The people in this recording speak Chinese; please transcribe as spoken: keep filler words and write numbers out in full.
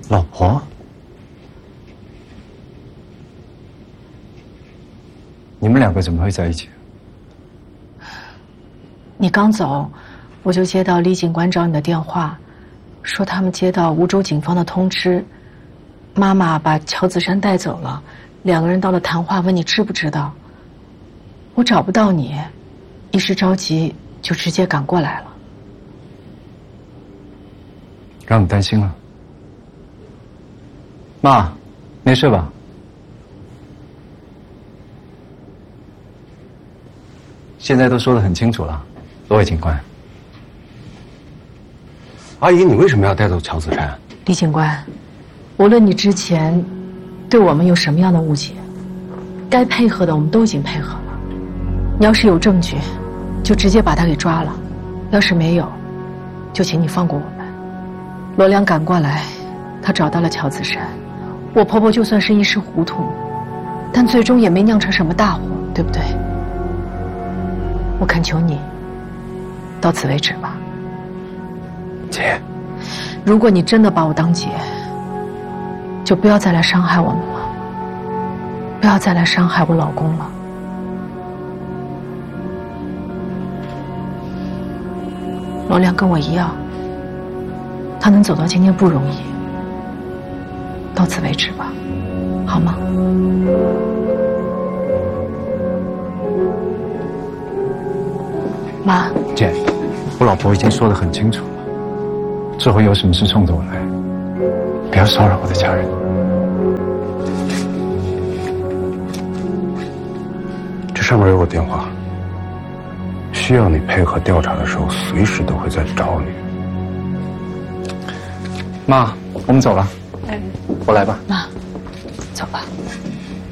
老婆？你们两个怎么会在一起？ 你刚走，我就接到李警官找你的电话，说他们接到梧州警方的通知，妈妈把乔子珊带走了，两个人到了谈话，问你知不知道。我找不到你，一时着急就直接赶过来了。 让你担心了。妈，没事吧？现在都说得很清楚了，罗伟警官。 阿姨，你为什么要带走乔子珊？ 李警官，无论你之前对我们有什么样的误解，该配合的我们都已经配合了。你要是有证据，就直接把他给抓了；要是没有，就请你放过我们。罗良赶过来，他找到了乔子珊。我婆婆就算是一时糊涂，但最终也没酿成什么大祸，对不对？我恳求你，到此为止吧。 姐， 如果你真的把我当姐，就不要再来伤害我们了，不要再来伤害我老公了。罗良跟我一样，他能走到今天不容易，到此为止吧，好吗？妈， 姐，我老婆已经说得很清楚了，之后有什么事冲着我来，不要骚扰我的家人。 这上面有我电话，需要你配合调查的时候，随时都会在找你。 妈，我们走了。 哎， 我来吧。 妈，走吧。